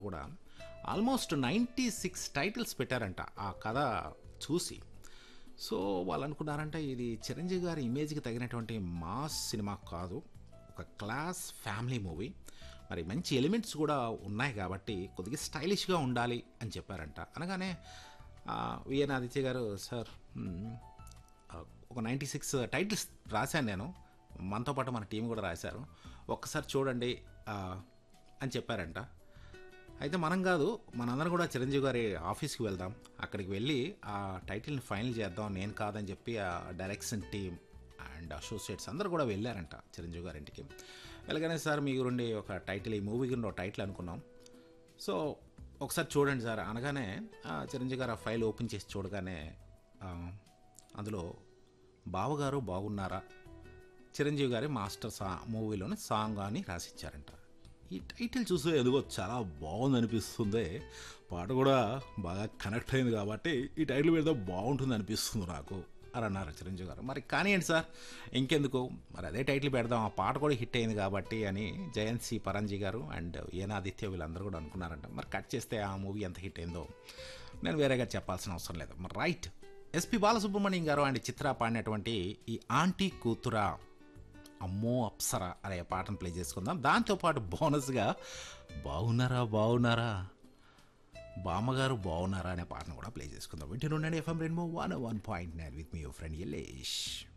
కూడా almost 96 titles పెట్టారంట ఆ కథ చూసి. సో వాళ్ళు అనుకున్నారంటే ఇది చిరంజీవి గారి ఇమేజ్కి తగినటువంటి మాస్ సినిమా కాదు, ఒక క్లాస్ ఫ్యామిలీ మూవీ, మరి మంచి ఎలిమెంట్స్ కూడా ఉన్నాయి కాబట్టి కొద్దిగా స్టైలిష్గా ఉండాలి అని చెప్పారంట. అనగానే విఎన్ ఆదిత్య గారు సార్ ఆ, ఒక 96 టైటిల్స్ రాశాను నేను, మనతో పాటు మన టీం కూడా రాశారు, ఒక్కసారి చూడండి ఆ, అని చెప్పారంట. అయితే మనం కాదు, మనందరం కూడా చిరంజీవి గారి ఆఫీస్కి వెళ్దాం, అక్కడికి వెళ్ళి ఆ టైటిల్ని ఫైనల్ చేద్దాం, నేను కాదని చెప్పి ఆ డైరెక్షన్ టీమ్ అండ్ అసోసియేట్స్ అందరూ కూడా వెళ్ళారంట చిరంజీవి గారి ఇంటికి. వెళ్ళగానే సార్ మీ గురించి ఒక టైటిల్, ఈ మూవీ గురించి ఒక టైటిల్ అనుకున్నాం, సో ఒకసారి చూడండి సార్ అనగానే చిరంజీవి గారు ఆ ఫైల్ ఓపెన్ చేసి చూడగానే ఆ, అందులో బావగారు బాగున్నారా, చిరంజీవి గారి మాస్టర్ మూవీలోని సాంగ్ అని రాసిచ్చారంట. ఈ టైటిల్ చూస్తే ఎందుకో చాలా బాగుంది అనిపిస్తుంది, పాట కూడా బాగా కనెక్ట్ అయింది కాబట్టి ఈ టైటిల్ మీద బాగుంటుంది అనిపిస్తుంది నాకు అని అన్నారు చిరంజీవి గారు. మరి కానివ్వండి సార్, ఇంకెందుకు, మరి అదే టైటిల్ పెడదాం, ఆ పాట కూడా హిట్ అయింది కాబట్టి అని జయంత్ సి పరంజీ గారు అండ్ ఏనాదిత్య వీళ్ళందరూ కూడా అనుకున్నారంట. మరి కట్ చేస్తే ఆ మూవీ ఎంత హిట్ అయిందో నేను వేరేగా చెప్పాల్సిన అవసరం లేదు. మరి రైట్, ఎస్పి బాలసుబ్రహ్మణ్యం గారు అండ్ చిత్ర పాడినటువంటి ఈ ఆంటీ కూతురా అమ్మో అప్సరా అనే పాటను ప్లే చేసుకుందాం. దాంతోపాటు బోనస్గా బాగున్నారా బామ్మగారు బాగున్నారా అనే పాటను కూడా ప్లే చేసుకుందాం. వింటూ ఉండండి FM rainbow 101.9 with me your friend Yalesh.